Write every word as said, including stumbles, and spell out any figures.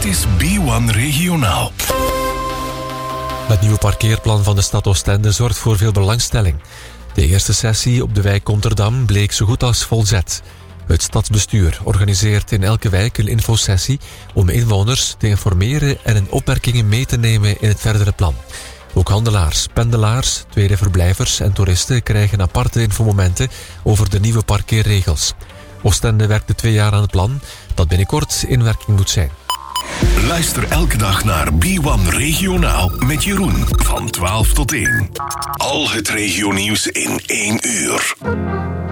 Dit is B één Regionaal. Het nieuwe parkeerplan van de stad Oostende zorgt voor veel belangstelling. De eerste sessie op de wijk Konterdam bleek zo goed als volzet. Het stadsbestuur organiseert in elke wijk een infosessie om inwoners te informeren en hun opmerkingen mee te nemen in het verdere plan. Ook handelaars, pendelaars, tweede verblijvers en toeristen krijgen aparte infomomenten over de nieuwe parkeerregels. Oostende werkte twee jaar aan het plan dat binnenkort in werking moet zijn. Luister elke dag naar B één Regionaal met Jeroen van twaalf tot één. Al het regionieuws in één uur.